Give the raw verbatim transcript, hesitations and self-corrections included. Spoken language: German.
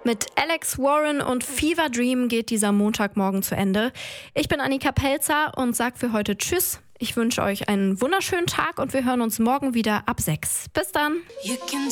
Mit Alex Warren und Fever Dream geht dieser Montagmorgen zu Ende. Ich bin Annika Pelzer und sag für heute Tschüss. Ich wünsche euch einen wunderschönen Tag und wir hören uns morgen wieder ab sechs. Bis dann.